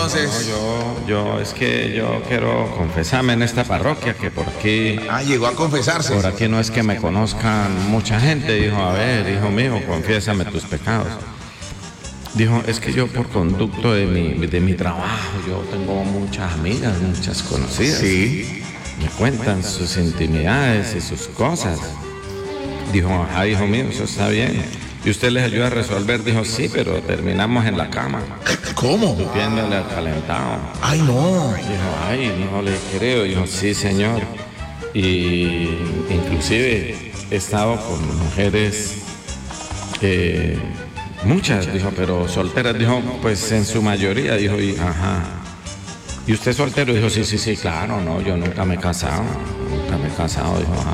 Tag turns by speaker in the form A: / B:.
A: entonces?
B: Es que yo quiero confesarme en esta parroquia, que por aquí,
A: Ah, llegó a confesarse.
B: por aquí no es que me conozcan mucha gente. Dijo, a ver, hijo mío, confiésame tus pecados. Dijo, es que yo por conducto de mi trabajo, yo tengo muchas amigas, muchas conocidas.
A: Sí.
B: Me cuentan sus intimidades y sus cosas. Dijo, ajá, hijo mío, eso está bien. ¿Y usted les ayuda a resolver? Dijo, sí, pero terminamos en la cama,
A: ¿Cómo?
B: viéndole al calentado.
A: Ay, no.
B: Dijo, ay, no le creo. Dijo, sí, señor. Y inclusive he estado con mujeres, muchas, dijo, pero solteras. Dijo, pues en su mayoría. Dijo, y, ajá. ¿Y usted es soltero? Dijo, sí, claro, no, yo nunca me he casado. Nunca me he casado. Dijo, ajá.